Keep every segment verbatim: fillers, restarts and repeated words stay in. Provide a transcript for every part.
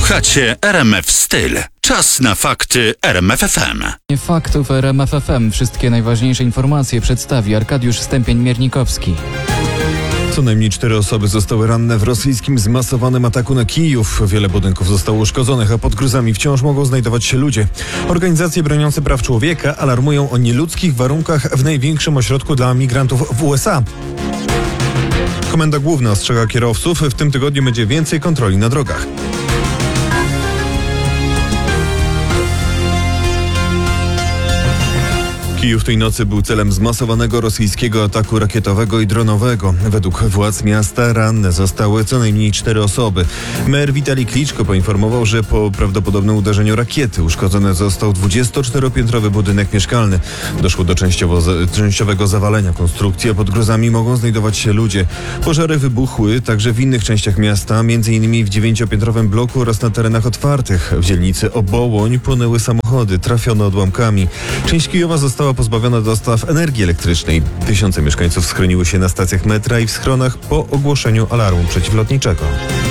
Słuchacie R M F Styl. Czas na fakty R M F F M. Faktów R M F F M. Wszystkie najważniejsze informacje przedstawi Arkadiusz Stępień-Miernikowski. Co najmniej cztery osoby zostały ranne w rosyjskim zmasowanym ataku na Kijów. Wiele budynków zostało uszkodzonych, a pod gruzami wciąż mogą znajdować się ludzie. Organizacje broniące praw człowieka alarmują o nieludzkich warunkach w największym ośrodku dla migrantów w U S A. Komenda Główna ostrzega kierowców, w tym tygodniu będzie więcej kontroli na drogach. Kijów tej nocy był celem zmasowanego rosyjskiego ataku rakietowego i dronowego. Według władz miasta ranne zostały co najmniej cztery osoby. Mer Witalij Kliczko poinformował, że po prawdopodobnym uderzeniu rakiety uszkodzony został dwudziestoczteropiętrowy budynek mieszkalny. Doszło do częściowo, częściowego zawalenia konstrukcji, a pod gruzami mogą znajdować się ludzie. Pożary wybuchły także w innych częściach miasta, między innymi w dziewięciopiętrowym bloku oraz na terenach otwartych. W dzielnicy Obołoń płonęły samochody, trafione odłamkami. Część Kijowa została pozbawiona dostaw energii elektrycznej. Tysiące mieszkańców schroniły się na stacjach metra i w schronach po ogłoszeniu alarmu przeciwlotniczego.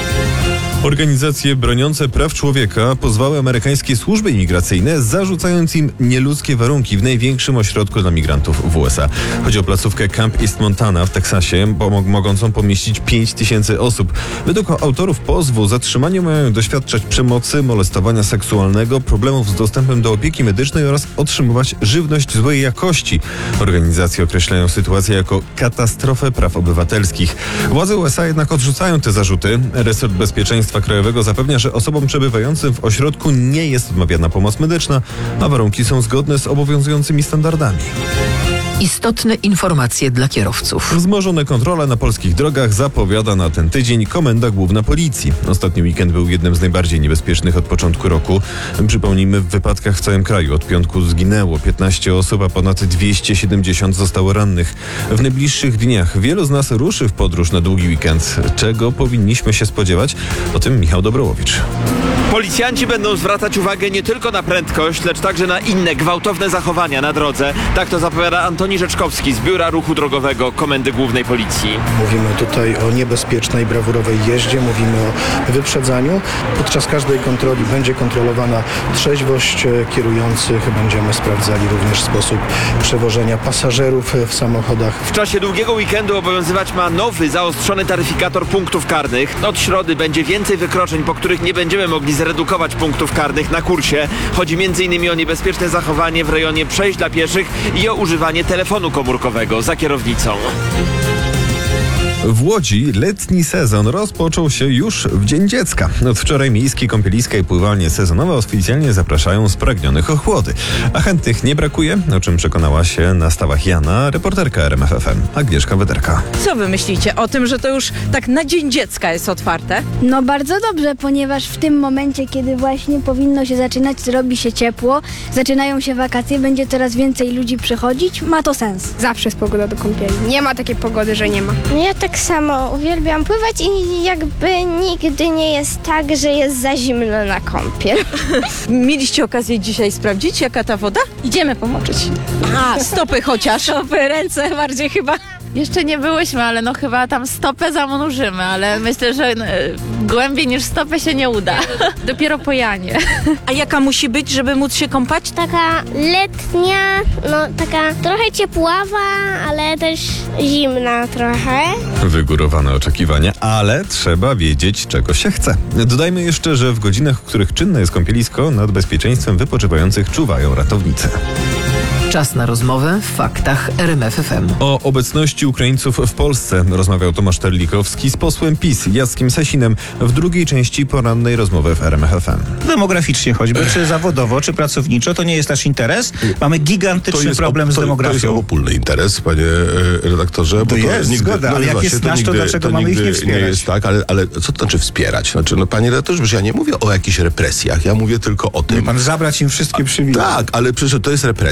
Organizacje broniące praw człowieka pozwały amerykańskie służby imigracyjne, zarzucając im nieludzkie warunki w największym ośrodku dla migrantów w U S A. Chodzi o placówkę Camp East Montana w Teksasie, mogącą pomieścić pięć tysięcy osób. Według autorów pozwu zatrzymani mają doświadczać przemocy, molestowania seksualnego, problemów z dostępem do opieki medycznej oraz otrzymywać żywność złej jakości. Organizacje określają sytuację jako katastrofę praw obywatelskich. Władze U S A jednak odrzucają te zarzuty. Resort Bezpieczeństwa Krajowego zapewnia, że osobom przebywającym w ośrodku nie jest odmawiana pomoc medyczna, a warunki są zgodne z obowiązującymi standardami. Istotne informacje dla kierowców. Wzmożone kontrole na polskich drogach zapowiada na ten tydzień Komenda Główna Policji. Ostatni weekend był jednym z najbardziej niebezpiecznych od początku roku. Przypomnijmy, w wypadkach w całym kraju od piątku zginęło piętnaście osób, a ponad dwieście siedemdziesiąt zostało rannych. W najbliższych dniach wielu z nas ruszy w podróż na długi weekend. Czego powinniśmy się spodziewać? O tym Michał Dobrołowicz. Policjanci będą zwracać uwagę nie tylko na prędkość, lecz także na inne gwałtowne zachowania na drodze. Tak to zapowiada Antoni Rzeczkowski z Biura Ruchu Drogowego Komendy Głównej Policji. Mówimy tutaj o niebezpiecznej, brawurowej jeździe, mówimy o wyprzedzaniu. Podczas każdej kontroli będzie kontrolowana trzeźwość kierujących. Będziemy sprawdzali również sposób przewożenia pasażerów w samochodach. W czasie długiego weekendu obowiązywać ma nowy, zaostrzony taryfikator punktów karnych. Od środy będzie więcej wykroczeń, po których nie będziemy mogli zredukować punktów karnych na kursie. Chodzi między innymi o niebezpieczne zachowanie w rejonie przejść dla pieszych i o używanie telefonu komórkowego za kierownicą. W Łodzi letni sezon rozpoczął się już w Dzień Dziecka. Od wczoraj miejskie kąpieliska i pływalnie sezonowe oficjalnie zapraszają spragnionych ochłody. A chętnych nie brakuje, o czym przekonała się na stawach Jana reporterka R M F F M Agnieszka Wederka. Co wy myślicie o tym, że to już tak na Dzień Dziecka jest otwarte? No bardzo dobrze, ponieważ w tym momencie, kiedy właśnie powinno się zaczynać, robi się ciepło, zaczynają się wakacje, będzie coraz więcej ludzi przychodzić, ma to sens. Zawsze jest pogoda do kąpieli. Nie ma takiej pogody, że nie ma. Ja tak samo uwielbiam pływać i jakby nigdy nie jest tak, że jest za zimno na kąpiel. Mieliście okazję dzisiaj sprawdzić, jaka ta woda? Idziemy pomoczyć. A, stopy chociaż. Stopy, ręce bardziej chyba. Jeszcze nie byłyśmy, ale no chyba tam stopę zanurzymy, ale myślę, że no, głębiej niż stopę się nie uda. Dopiero po Janie. A jaka musi być, żeby móc się kąpać? Taka letnia, no taka trochę ciepława, ale też zimna trochę. Wygórowane oczekiwania, ale trzeba wiedzieć, czego się chce. Dodajmy jeszcze, że w godzinach, w których czynne jest kąpielisko, nad bezpieczeństwem wypoczywających czuwają ratownicy. Czas na rozmowę w faktach R M F F M. O obecności Ukraińców w Polsce rozmawiał Tomasz Terlikowski z posłem PiS Jackiem Sasinem w drugiej części porannej rozmowy w R M F F M. Demograficznie choćby, czy zawodowo, czy pracowniczo, to nie jest nasz interes. Mamy gigantyczny jest, problem z to, demografią. To jest obopólny interes, panie redaktorze. Bo to jest, nigdy, zgoda, no ale jak właśnie, jest to nasz, nigdy, to dlaczego to mamy ich nie wspierać? Nie jest tak, ale, ale co to znaczy wspierać? Znaczy, no panie redaktorze, ja nie mówię o jakichś represjach, ja mówię tylko o tym. Mówi pan zabrać im wszystkie przywileje. Tak, ale przecież to jest represja,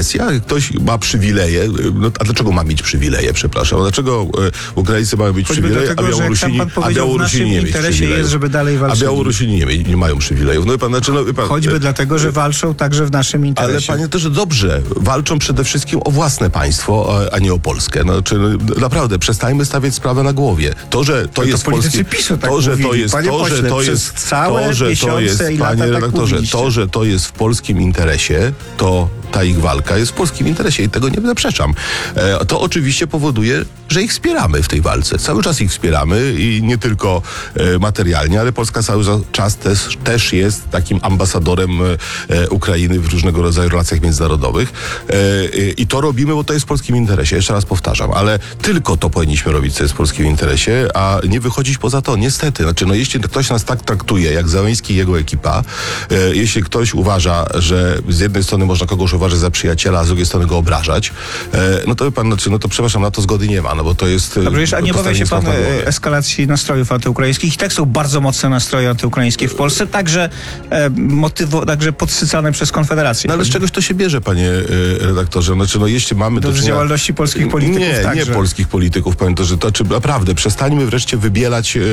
ktoś ma przywileje, no a dlaczego ma mieć przywileje, przepraszam? Dlaczego e, Ukraińcy mają mieć Choćby przywileje, dlatego, a Białorusini, a Białorusini nie mieć przywilejów? jest, żeby dalej A walczyli. Białorusini nie, nie mają przywilejów. No, wie pan, znaczy, no, wie pan, Choćby e, dlatego, że walczą także w naszym ale interesie. panie też dobrze, walczą przede wszystkim o własne państwo, a, a nie o Polskę. No, czy, naprawdę, przestańmy stawiać sprawę na głowie. To, że to, To jest politycy polski, PiSu tak to, że to mówili. jest, Panie to, pośle, że to przez jest, całe to, że to miesiące jest, i lata panie tak redaktorze, mówiliście. to, że to jest w polskim interesie, to ta ich walka jest w polskim interesie i tego nie zaprzeczam. E, to oczywiście powoduje, że ich wspieramy w tej walce. Cały czas ich wspieramy i nie tylko e, materialnie, ale Polska cały czas też, też jest takim ambasadorem e, Ukrainy w różnego rodzaju relacjach międzynarodowych. E, e, I to robimy, bo to jest w polskim interesie. Jeszcze raz powtarzam, ale tylko to powinniśmy robić, co jest w polskim interesie, a nie wychodzić poza to. Niestety, znaczy, no, jeśli ktoś nas tak traktuje, jak Załęski i jego ekipa, e, jeśli ktoś uważa, że z jednej strony można kogoś uważać za przyjaciela, a z drugiej strony go obrażać, e, no to pan, znaczy, no to przepraszam, na to zgody nie ma, no bo to jest... Dobrze, jeszcze, a nie obawia się pan na głowie. eskalacji nastrojów antyukraińskich? I tak są bardzo mocne nastroje antyukraińskie w Polsce, także e, motywo, także podsycane przez Konfederację. No ale z czegoś to się bierze, panie e, redaktorze? Znaczy, no jeśli mamy... Do czynienia- działalności polskich polityków Nie, także. nie polskich polityków, powiem to, że to czy naprawdę, przestańmy wreszcie wybielać e,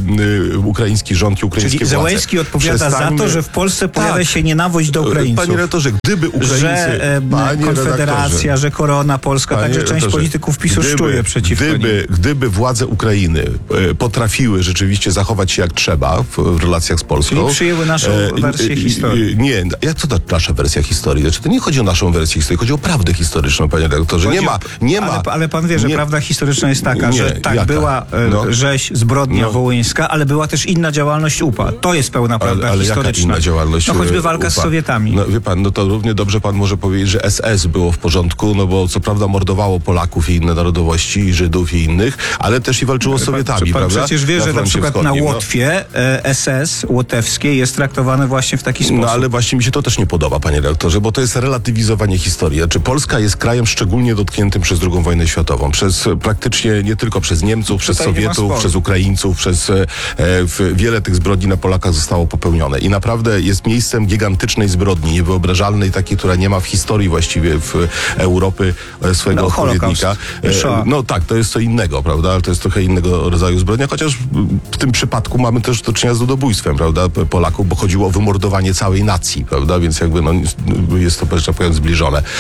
e, ukraiński rząd i ukraińskie Czyli władze. Załęski odpowiada za to, że w Polsce pojawia Tak. się nienawiść do Ukraińców. Panie redaktorze, gdyby Ukraińcy... Że e, panie Konfederacja, redaktorze, że Korona Polska, Panie także część redaktorze, polityków PiSu gdyby- szczuje przeciwko gdyby, nim. gdyby władze Ukrainy e, potrafiły rzeczywiście zachować się jak trzeba w, w relacjach z Polską... Czyli przyjęły naszą wersję historii. Nie, jak to ta nasza wersja historii? Znaczy, to nie chodzi o naszą wersję historii, chodzi o prawdę historyczną, panie redaktorze. Chodzi Nie ma, o- nie ma... Ale, ale pan wie, że nie- prawda historyczna jest taka, Nie, że tak, jaka? była e, No. rzeź, zbrodnia No. wołyńska, ale była też inna działalność U P A. To jest pełna prawda ale, ale jaka historyczna. inna działalność? No choćby e, walka z U P A? Sowietami. No wie pan, no to równie dobrze pan może powiedzieć, że S S było w porządku, no bo co prawda mordowało Polaków i inne narodowości, i Żydów i innych, ale też i walczyło z Sowietami, Pan prawda? przecież wie, że na froncie przykład na wschodnim, no. Łotwie e, S S łotewskie jest traktowane właśnie w taki sposób. No ale właśnie mi się to też nie podoba, panie redaktorze, bo to jest relatywizowanie historii. Znaczy Polska jest krajem szczególnie dotkniętym przez drugą wojnę światową. Przez e, praktycznie nie tylko przez Niemców, przez Tutaj nie ma Sowietów, sporu. przez Ukraińców, przez e, w, wiele tych zbrodni na Polakach zostało popełnione. I naprawdę jest miejscem gigantycznej zbrodni, niewyobrażalnej, takiej, która nie ma w historii właściwie w Europy e, swojego No, odpowiednika. Holokaust. Shoah. No tak, to jest co innego, prawda? Ale to jest trochę innego rodzaju zbrodnia, chociaż w tym przypadku mamy też do czynienia z ludobójstwem, prawda? Polaków, bo chodziło o wymordowanie całej nacji, prawda? Więc jakby no, jest to, że tak powiem, zbliżone. E,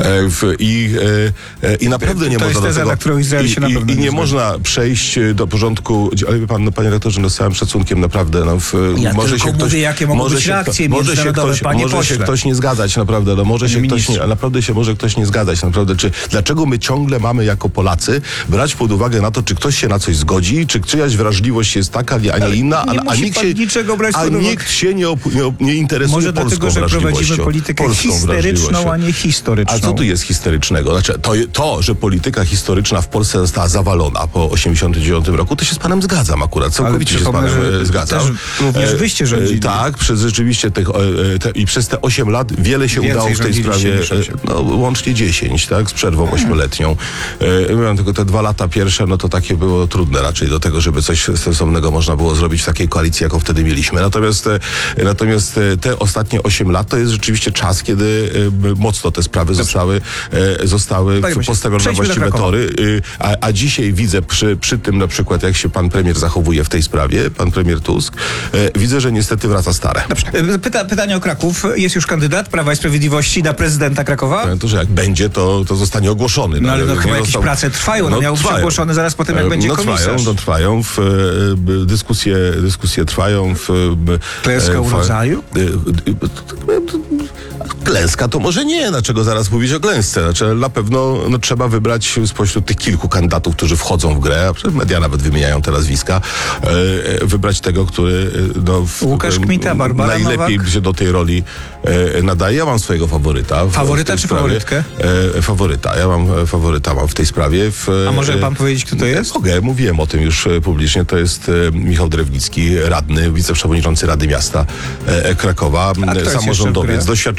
w, i, e, e, I naprawdę nie To można jest do teza, tego... na którą Izrael się na i, pewno i, I nie nie zgodzi. można przejść do porządku, ale wie pan, no, panie redaktorze, no, z całym szacunkiem naprawdę, no, w, Ja może tylko się ktoś... mówię, jakie mogą może być się, reakcje może się międzynarodowe, ktoś, panie może się pośle. ktoś nie zgadzać, naprawdę, no, może Panie się ktoś nie, ministrze. naprawdę się może ktoś nie zgadzać, naprawdę, czy dlaczego my ciągle mamy jako Polacy brać pod uwagę na to, czy ktoś się na coś zgodzi, czy czyjaś wrażliwość jest taka, a nie inna, nie a, a musi nikt pan się, niczego brać a pod uwagę. nikt się nie, op, nie, op, nie interesuje Może polską dlatego, że prowadzimy wrażliwością. politykę Polską histeryczną, wrażliwością. a nie historyczną. A co tu jest historycznego? Znaczy, to, to, że polityka historyczna w Polsce została zawalona po osiemdziesiątym dziewiątym roku, to się z panem zgadzam akurat. Całkowicie się z przypomnę, panem że e, zgadzam. też również E, wyście rządzili. e, Tak, przez rzeczywiście tych, e, te, i przez te osiem lat wiele się Więcej udało w tej rządziliście sprawie. niż osiem. e, No, łącznie dziesięć, tak, z przerwą ośmioletnią. E, miałem tylko te dwa lata pierwsze, no to takie było trudne raczej do tego, żeby coś sensownego można było zrobić w takiej koalicji, jaką wtedy mieliśmy. Natomiast, e, natomiast e, te ostatnie osiem lat to jest rzeczywiście czas, kiedy e, mocno te sprawy zostały, e, zostały Panie pośle, postawione na przejdźmy do właściwe Krakowa. tory. Y, A, a dzisiaj widzę przy, przy tym na przykład, jak się pan premier zachowuje w tej sprawie, pan premier Tusk, e, widzę, że niestety wraca stare. Dobrze. Pyta, pytanie o Kraków. Jest już kandydat Prawa i Sprawiedliwości na prezydenta Krakowa? To, że jak będzie, to, to zostanie ogłoszony. No ale no, jak chyba nie jakieś został- prace trwają. No, No, miał być trwają. ogłoszony zaraz po tym, jak będzie no, komisarz. Trwają, no, trwają. W, e, dyskusje, dyskusje trwają. W, e, Klęska w, urodzaju? e, e, e, Klęska to może nie, dlaczego zaraz mówić o klęsce? Znaczy, na pewno no, trzeba wybrać spośród tych kilku kandydatów, którzy wchodzą w grę, a przecież media nawet wymieniają te nazwiska, e, e, wybrać tego, który e, no, w, Łukasz e, Kmita, Barbara najlepiej Nowak? się do tej roli e, nadaje. Ja mam swojego faworyta. W, Faworyta w tej czy sprawie. faworytkę? E, faworyta. Ja mam e, faworyta mam w tej sprawie. W, A może e, pan powiedzieć, kto to jest? Mogę, mówiłem o tym już e, publicznie. To jest e, Michał Drewnicki, radny, wiceprzewodniczący Rady Miasta e, Krakowa, kto jest jeszcze w samorządowiec, grze? doświadczony samorządowiec.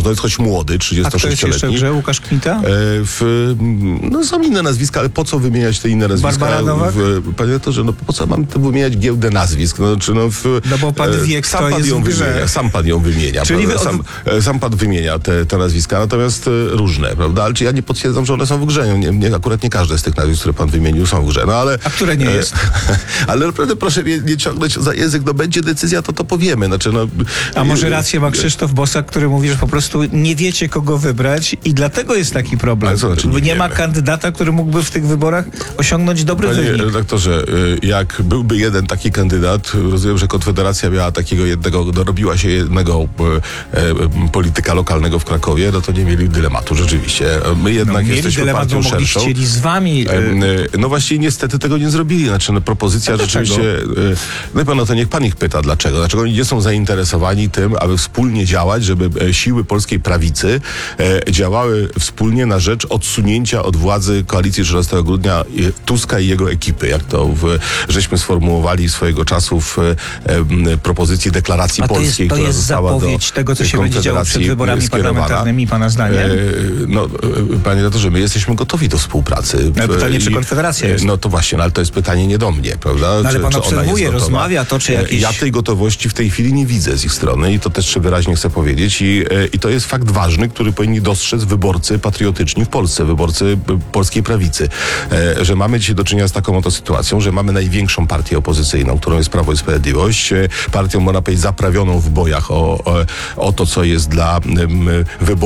jest choć młody, A kto jest jeszcze w trzydziestosześcioletni. grze? Łukasz Kmita? E, w, no są inne nazwiska, ale po co wymieniać te inne nazwiska? Barbara Nowak? W, panie redaktorze, no po co mamy to wymieniać giełdę nazwisk? No, czy no, w, No bo pan e, wie, kto sam pan jest ją w grze. wymienia, sam pan ją wymienia. Czyli prawda? wy- sam, e, sam pan wymienia te, te nazwiska, natomiast e, różne, prawda? Ale czy ja nie potwierdzam, że one są w grze? Nie, nie, akurat nie każde z tych nazwisk, które pan wymienił, są w grze. No, ale, A które nie e, jest? Ale naprawdę proszę mnie nie ciągnąć za język, no będzie decyzja, to to powiemy. Znaczy, no, A może rację ma Krzysztof Bosak, który mówi, że po prostu nie wiecie, kogo wybrać i dlatego jest taki problem. Ale co znaczy nie Bo nie ma wiemy? kandydata, który mógłby w tych wyborach osiągnąć dobry Panie wynik. redaktorze, y, jak byłby jeden taki kandydat, rozumiem, że Konfederacja miała takiego jednego, dorobiła się jednego e, e, polityka lokalnego w Krakowie, no to nie mieli dylematu, rzeczywiście. My jednak No, mieli jesteśmy dylemat, partią bo mogli szerszą. chcieli z wami... E, e, No właśnie niestety tego nie zrobili. Znaczy no, propozycja A dlaczego? rzeczywiście... e, No i pan, no to niech pan ich pyta, dlaczego. Dlaczego oni nie są zainteresowani tym, aby wspólnie działać, żeby e, siły polskiej prawicy e, działały wspólnie na rzecz odsunięcia od władzy koalicji trzynastego grudnia e, Tuska i jego ekipy, jak to w, żeśmy sformułowali swojego czasu w e, e, propozycji deklaracji A to jest, polskiej, to która jest została do zapowiedź tego, co się będzie działo przed Konfederacji wyborami skierowana. parlamentarnymi, pana zdaniem? E, no, e, panie redaktorze, my jesteśmy gotowi do współpracy. Ale pytanie, czy I- Konfederacja jest? No to właśnie, no, ale to jest pytanie nie do mnie, prawda? No, ale Czy- pan czy ona jest obserwuje, gotowa? rozmawia, toczy E, jakieś- Ja tej gotowości w tej chwili nie widzę z ich strony i to też wyraźnie chcę powiedzieć i, e, i to jest fakt ważny, który powinni dostrzec wyborcy patriotyczni w Polsce, wyborcy e, polskiej prawicy, e, że mamy dzisiaj do czynienia z taką oto sytuacją, że mamy największą partię opozycyjną, którą jest Prawo i Sprawiedliwość, e, partią, można powiedzieć, zaprawioną w bojach o, o, o to, co jest dla wyborów